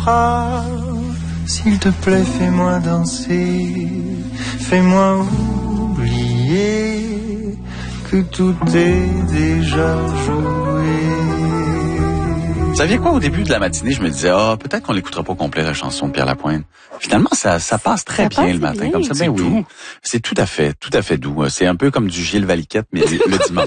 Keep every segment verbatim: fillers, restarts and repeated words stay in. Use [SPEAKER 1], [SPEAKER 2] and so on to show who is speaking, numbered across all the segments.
[SPEAKER 1] bras. S'il te plaît, fais-moi danser, fais-moi oublier que tout est déjà joué.
[SPEAKER 2] Vous saviez quoi, au début de la matinée, je me disais, ah, peut-être qu'on l'écoutera pas complet, la chanson de Pierre Lapointe. Finalement, ça, ça passe très
[SPEAKER 3] ça
[SPEAKER 2] bien
[SPEAKER 3] passe
[SPEAKER 2] le matin,
[SPEAKER 3] bien.
[SPEAKER 2] comme ça. Ben oui. Doux. C'est tout à fait, tout à fait doux. C'est un peu comme du Gilles Valiquette, mais le dimanche.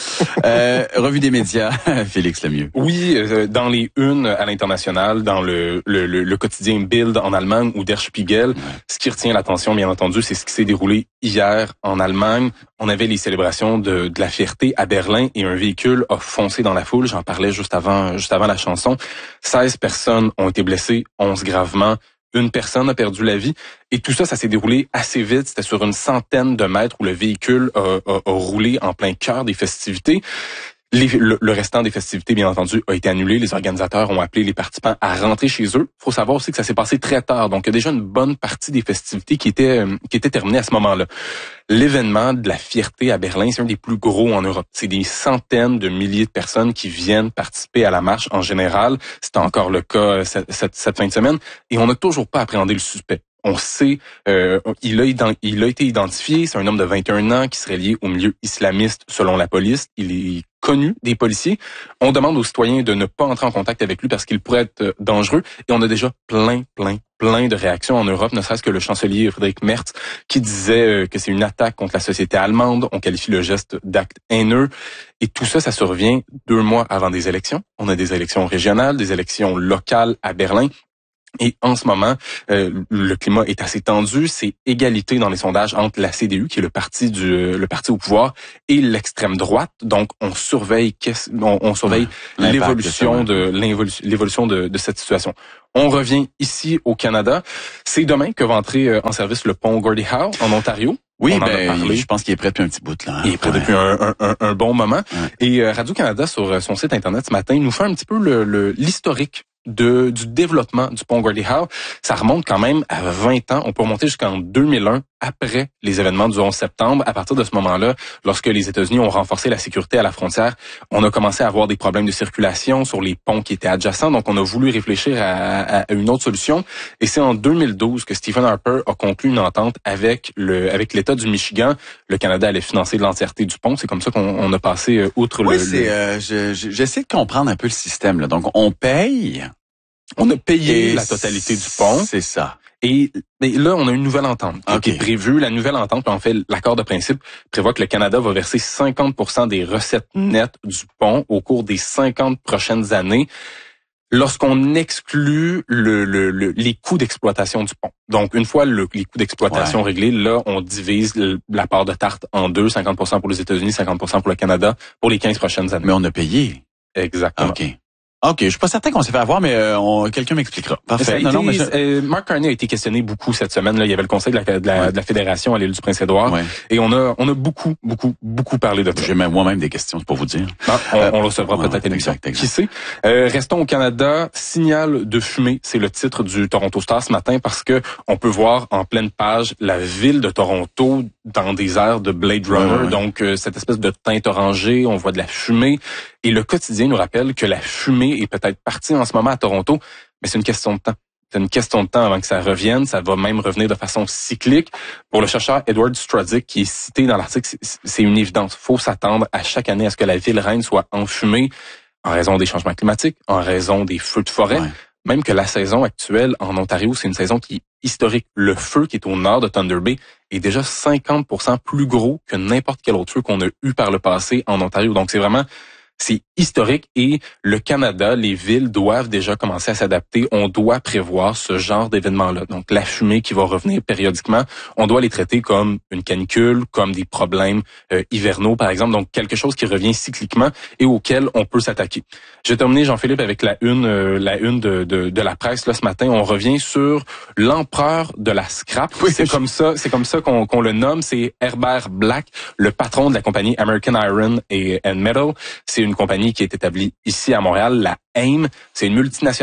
[SPEAKER 2] Euh, revue des médias, Félix Lemieux.
[SPEAKER 4] Oui, euh, dans les unes à l'international, dans le, le, le, le quotidien Bild en Allemagne ou Der Spiegel, ouais. Ce qui retient l'attention, bien entendu, c'est ce qui s'est déroulé hier en Allemagne. On avait les célébrations de, de la fierté à Berlin et un véhicule a foncé dans la foule. J'en parlais juste avant, juste avant la chanson. seize personnes ont été blessées, onze gravement. Une personne a perdu la vie. Et tout ça, ça s'est déroulé assez vite. C'était sur une centaine de mètres où le véhicule a, a, a roulé en plein cœur des festivités. Les, le, le restant des festivités, bien entendu, a été annulé. Les organisateurs ont appelé les participants à rentrer chez eux. Il faut savoir aussi que ça s'est passé très tard. Donc, il y a déjà une bonne partie des festivités qui étaient, euh, qui étaient terminées à ce moment-là. L'événement de la fierté à Berlin, c'est un des plus gros en Europe. C'est des centaines de milliers de personnes qui viennent participer à la marche en général. C'est encore le cas cette, cette, cette fin de semaine. Et on n'a toujours pas appréhendé le suspect. On sait, euh, il a, il a été identifié, c'est un homme de vingt et un ans qui serait lié au milieu islamiste selon la police. Il est connu des policiers. On demande aux citoyens de ne pas entrer en contact avec lui parce qu'il pourrait être dangereux. Et on a déjà plein, plein, plein de réactions en Europe, ne serait-ce que le chancelier Friedrich Merz qui disait que c'est une attaque contre la société allemande. On qualifie le geste d'acte haineux. Et tout ça, ça survient deux mois avant des élections. On a des élections régionales, des élections locales à Berlin. Et en ce moment, euh, le climat est assez tendu. C'est égalité dans les sondages entre la C D U, qui est le parti du le parti au pouvoir, et l'extrême droite. Donc, on surveille, on, on surveille ouais, l'évolution de l'évolution, l'évolution de, de cette situation. On revient ici au Canada. C'est demain que va entrer en service le pont Gordie Howe en Ontario.
[SPEAKER 2] Oui, ben, je pense qu'il est prêt depuis un petit bout de là.
[SPEAKER 4] Il est prêt ouais. depuis un, un, un, un bon moment. Ouais. Et euh, Radio-Canada, sur son site Internet ce matin, nous fait un petit peu le, le, l'historique de du développement du pont Gordie Howe. Ça remonte quand même à vingt ans. On peut remonter jusqu'en deux mille un, après les événements du onze septembre. À partir de ce moment-là, lorsque les États-Unis ont renforcé la sécurité à la frontière, on a commencé à avoir des problèmes de circulation sur les ponts qui étaient adjacents. Donc, on a voulu réfléchir à, à une autre solution. Et c'est en deux mille douze que Stephen Harper a conclu une entente avec le avec l'État du Michigan. Le Canada allait financer l'entièreté du pont. C'est comme ça qu'on on a passé outre
[SPEAKER 2] oui,
[SPEAKER 4] le...
[SPEAKER 2] Oui, c'est... Euh, je, je, j'essaie de comprendre un peu le système, là. Donc, on paye...
[SPEAKER 4] On a payé la totalité du pont.
[SPEAKER 2] C'est ça.
[SPEAKER 4] Et, et là, on a une nouvelle entente qui okay. est prévue. La nouvelle entente, en fait, l'accord de principe prévoit que le Canada va verser cinquante pour cent des recettes nettes du pont au cours des cinquante prochaines années, lorsqu'on exclut le, le, le, les coûts d'exploitation du pont. Donc, une fois le, les coûts d'exploitation ouais. réglés, là, on divise le, la part de tarte en deux, cinquante pour cent pour les États-Unis, cinquante pour cent pour le Canada, pour les quinze prochaines années.
[SPEAKER 2] Mais on a payé.
[SPEAKER 4] Exactement.
[SPEAKER 2] OK. OK, je suis pas certain qu'on s'est fait avoir, mais euh, on, quelqu'un m'expliquera.
[SPEAKER 4] Parfait. Non, non, mais je... euh, Mark Carney a été questionné beaucoup cette semaine. Là, il y avait le conseil de la, de la, ouais. de la fédération à l'île du Prince-Édouard, ouais. et on a, on a beaucoup, beaucoup, beaucoup parlé de ça.
[SPEAKER 2] J'ai même moi-même des questions, c'est pour vous dire.
[SPEAKER 4] Non, on, euh, on le recevra ouais, peut-être
[SPEAKER 2] ouais,
[SPEAKER 4] une émission.
[SPEAKER 2] Exact, exact.
[SPEAKER 4] Qui sait. Euh, restons au Canada. Signal de fumée, c'est le titre du Toronto Star ce matin parce que on peut voir en pleine page la ville de Toronto dans des airs de Blade Runner. Ouais, ouais. Donc euh, cette espèce de teinte orangée, on voit de la fumée. Et le quotidien nous rappelle que la fumée est peut-être partie en ce moment à Toronto, mais c'est une question de temps. C'est une question de temps avant que ça revienne. Ça va même revenir de façon cyclique. Pour le chercheur Edward Strodzik, qui est cité dans l'article, c'est une évidence. Il faut s'attendre à chaque année à ce que la ville reine soit enfumée en raison des changements climatiques, en raison des feux de forêt. Ouais. Même que la saison actuelle en Ontario, c'est une saison qui est historique. Le feu qui est au nord de Thunder Bay est déjà cinquante pour cent plus gros que n'importe quel autre feu qu'on a eu par le passé en Ontario. Donc, c'est vraiment... C'est historique et le Canada, les villes doivent déjà commencer à s'adapter. On doit prévoir ce genre d'événement-là. Donc, la fumée qui va revenir périodiquement, on doit les traiter comme une canicule, comme des problèmes euh, hivernaux, par exemple. Donc, quelque chose qui revient cycliquement et auquel on peut s'attaquer. Je vais terminer, Jean-Philippe, avec la une, euh, la une de, de, de la presse. Là, ce matin, on revient sur l'empereur de la scrap. Oui, c'est comme ça, c'est comme ça qu'on, qu'on le nomme. C'est Herbert Black, le patron de la compagnie American Iron and Metal. C'est une compagnie qui est établie ici à Montréal, la A I M. C'est une multinationale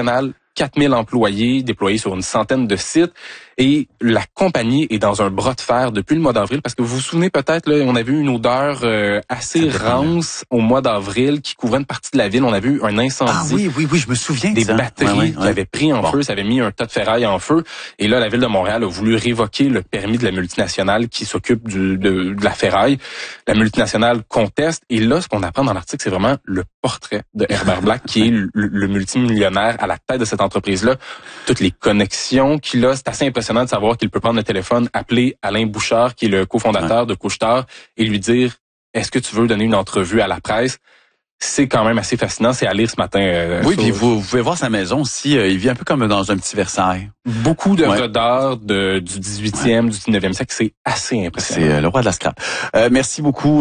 [SPEAKER 4] quatre mille employés déployés sur une centaine de sites. Et la compagnie est dans un bras de fer depuis le mois d'avril, parce que vous vous souvenez peut-être, là, on a vu une odeur euh, assez rance au mois d'avril qui couvrait une partie de la ville. On a vu un incendie.
[SPEAKER 2] Ah oui, oui, oui, je me souviens
[SPEAKER 4] des
[SPEAKER 2] de ça.
[SPEAKER 4] batteries
[SPEAKER 2] ouais, ouais,
[SPEAKER 4] qui
[SPEAKER 2] ouais.
[SPEAKER 4] avaient pris en bon. feu, ça avait mis un tas de ferraille en feu. Et là, la ville de Montréal a voulu révoquer le permis de la multinationale qui s'occupe du, de, de la ferraille. La multinationale conteste. Et là, ce qu'on apprend dans l'article, c'est vraiment le portrait de Herbert Black, qui est le, le multimillionnaire à la tête de cette entreprise-là. Toutes les connexions qu'il a, c'est assez impressionnant de savoir qu'il peut prendre le téléphone, appeler Alain Bouchard, qui est le cofondateur ouais. de Couche-Tard, et lui dire « Est-ce que tu veux donner une entrevue à la presse? » C'est quand même assez fascinant, c'est à lire ce matin. Euh,
[SPEAKER 2] oui,
[SPEAKER 4] sur...
[SPEAKER 2] puis vous, vous pouvez voir sa maison aussi, euh, il vit un peu comme dans un petit Versailles.
[SPEAKER 4] Beaucoup d'œuvres
[SPEAKER 2] ouais.
[SPEAKER 4] d'art de, du dix-huitième, ouais. du dix-neuvième siècle, c'est assez impressionnant.
[SPEAKER 2] C'est euh, le roi de la scrap. Euh, merci beaucoup.